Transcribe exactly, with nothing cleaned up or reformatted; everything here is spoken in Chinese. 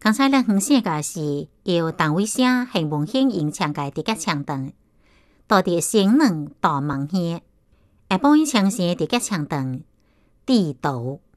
刚才咱分享的是由陈伟声向文献演唱的这个唱段，到底先能大梦乡。下晡伊唱声这个唱段，地道。